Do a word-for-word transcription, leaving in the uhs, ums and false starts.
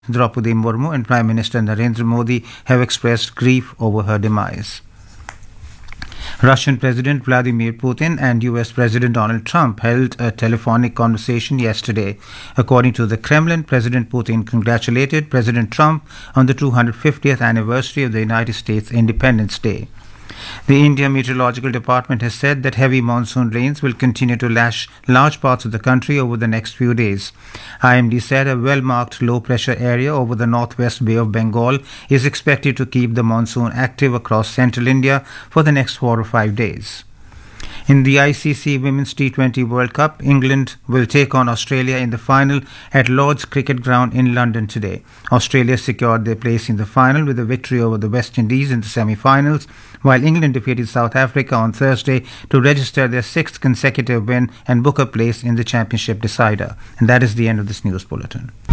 Draupadi Murmu and Prime Minister Narendra Modi have expressed grief over her demise. Russian President Vladimir Putin and U S President Donald Trump held a telephonic conversation yesterday. According to the Kremlin, President Putin congratulated President Trump on the two hundred fiftieth anniversary of the United States Independence Day. The India Meteorological Department has said that heavy monsoon rains will continue to lash large parts of the country over the next few days. I M D said a well-marked low-pressure area over the northwest Bay of Bengal is expected to keep the monsoon active across central India for the next four or five days. In the I C C Women's T twenty World Cup, England will take on Australia in the final at Lord's Cricket Ground in London today. Australia secured their place in the final with a victory over the West Indies in the semi-finals, while England defeated South Africa on Thursday to register their sixth consecutive win and book a place in the championship decider. And that is the end of this news bulletin.